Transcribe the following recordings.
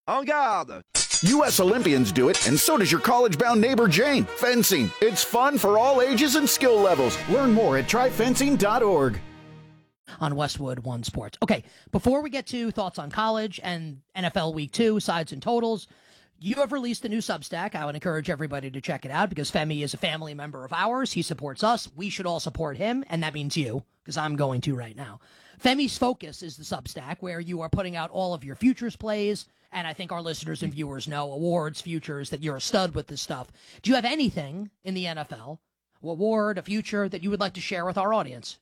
En garde! U.S. Olympians do it, and so does your college-bound neighbor Jane. Fencing. It's fun for all ages and skill levels. Learn more at tryfencing.org. On Westwood One Sports. Okay, before we get to thoughts on college and NFL Week 2, sides and totals, you have released a new Substack. I would encourage everybody to check it out because Femi is a family member of ours. He supports us. We should all support him, and that means you, because I'm going to right now. Femi's Focus is the Substack where you are putting out all of your futures plays, and I think our listeners and viewers know awards, futures, that you're a stud with this stuff. Do you have anything in the NFL, an award, a future, that you would like to share with our audience?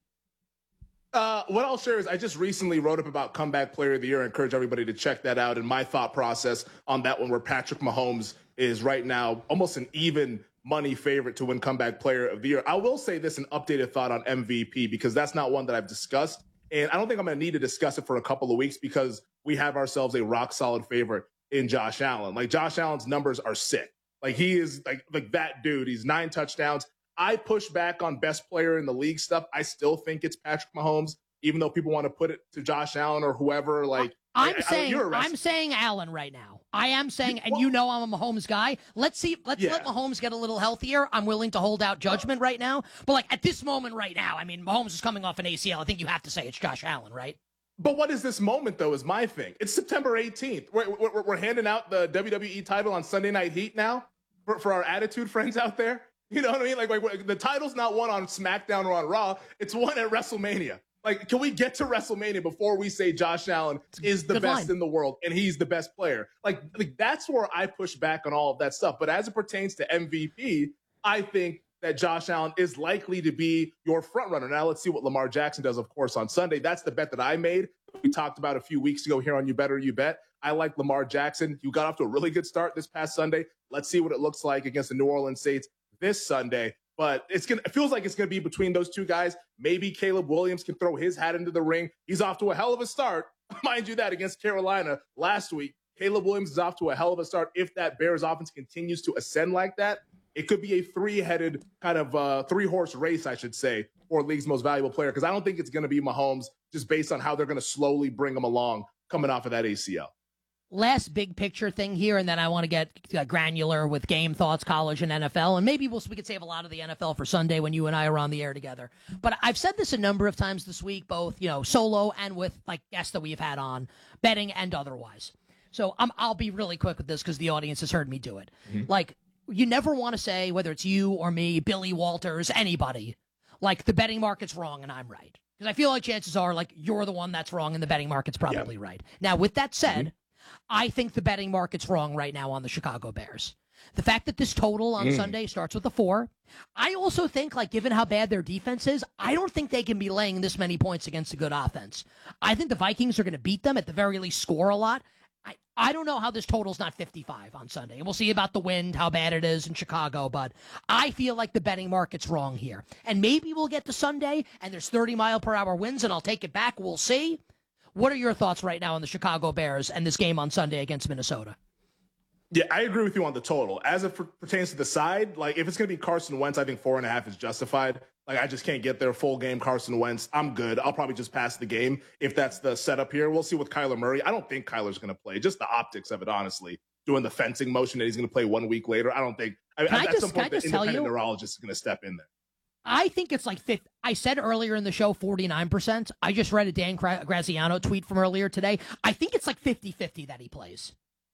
What I'll share is I just recently wrote up about Comeback Player of the Year. I encourage everybody to check that out. And my thought process on that one, where Patrick Mahomes is right now almost an even money favorite to win Comeback Player of the Year. I will say this, an updated thought on MVP, because that's not one that I've discussed. And I don't think I'm going to need to discuss it for a couple of weeks because we have ourselves a rock solid favorite in Josh Allen. Like, Josh Allen's numbers are sick. Like, he is like that dude. He's 9 touchdowns. I push back on best player in the league stuff. I still think it's Patrick Mahomes, even though people want to put it to Josh Allen or whoever. Like, I'm saying Allen right now. I am saying, and you know I'm a Mahomes guy. Let's let Mahomes get a little healthier. I'm willing to hold out judgment right now. But like at this moment right now, I mean, Mahomes is coming off an ACL. I think you have to say it's Josh Allen, right? But what is this moment, though, is my thing. It's September 18th. We're handing out the WWE title on Sunday Night Heat now for our Attitude friends out there. You know what I mean? Like the title's not won on SmackDown or on Raw. It's won at WrestleMania. Like, can we get to WrestleMania before we say Josh Allen is the best in the world and he's the best player? Like that's where I push back on all of that stuff. But as it pertains to MVP, I think that Josh Allen is likely to be your front runner. Now let's see what Lamar Jackson does, of course, on Sunday. That's the bet that I made. We talked about a few weeks ago here on You Better You Bet. I like Lamar Jackson. You got off to a really good start this past Sunday. Let's see what it looks like against the New Orleans Saints this Sunday. But it feels like it's going to be between those two guys. Maybe Caleb Williams can throw his hat into the ring. He's off to a hell of a start. Mind you that against Carolina last week, Caleb Williams is off to a hell of a start. If that Bears offense continues to ascend like that, it could be a three-headed kind of three-horse race, I should say, for league's most valuable player. Because I don't think it's going to be Mahomes just based on how they're going to slowly bring him along coming off of that ACL. Last big picture thing here, and then I want to get granular with game thoughts, college and NFL, and maybe we could save a lot of the NFL for Sunday when you and I are on the air together. But I've said this a number of times this week, both solo and with guests that we've had on, betting and otherwise. So I'll be really quick with this because the audience has heard me do it. Mm-hmm. Like, you never want to say, whether it's you or me, Billy Walters, anybody, like the betting market's wrong and I'm right. Because I feel like chances are you're the one that's wrong and the betting market's probably right. Now, with that said, I think the betting market's wrong right now on the Chicago Bears. The fact that this total on Sunday starts with a 4, I also think, given how bad their defense is, I don't think they can be laying this many points against a good offense. I think the Vikings are going to beat them, at the very least score a lot. I don't know how this total's not 55 on Sunday. And we'll see about the wind, how bad it is in Chicago, but I feel like the betting market's wrong here. And maybe we'll get to Sunday, and there's 30-mile-per-hour winds, and I'll take it back. We'll see. What are your thoughts right now on the Chicago Bears and this game on Sunday against Minnesota? Yeah, I agree with you on the total. As it pertains to the side, if it's going to be Carson Wentz, I think 4.5 is justified. I just can't get there full game Carson Wentz. I'm good. I'll probably just pass the game if that's the setup here. We'll see with Kyler Murray. I don't think Kyler's going to play. Just the optics of it, honestly. Doing the fencing motion that he's going to play 1 week later. I don't think. At some point, the independent neurologist is going to step in there. I think it's 50. I said earlier in the show 49%. I just read a Dan Graziano tweet from earlier today. I think it's 50-50 that he plays.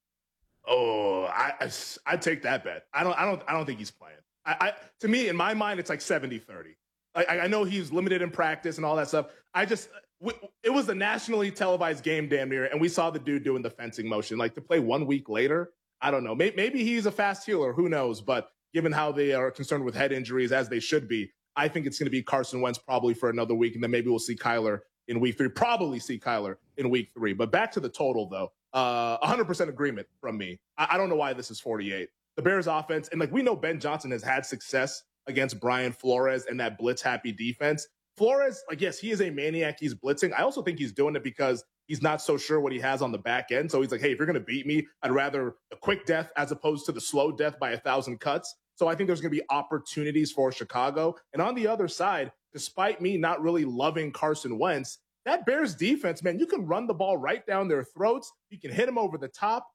Oh, I'd take that bet. I don't think he's playing. To me, in my mind, it's 70-30. I know he's limited in practice and all that stuff. It was a nationally televised game damn near, and we saw the dude doing the fencing motion. To play 1 week later, I don't know. Maybe he's a fast healer. Who knows? But given how they are concerned with head injuries, as they should be, I think it's going to be Carson Wentz probably for another week, and then maybe we'll see Kyler in week 3. Probably see Kyler in week 3. But back to the total, though. 100% agreement from me. I don't know why this is 48. The Bears offense, and we know Ben Johnson has had success against Brian Flores and that blitz-happy defense. Flores, yes, he is a maniac. He's blitzing. I also think he's doing it because he's not so sure what he has on the back end. So he's hey, if you're going to beat me, I'd rather a quick death as opposed to the slow death by 1,000 cuts. So I think there's going to be opportunities for Chicago. And on the other side, despite me not really loving Carson Wentz, that Bears defense, man, you can run the ball right down their throats. You can hit them over the top.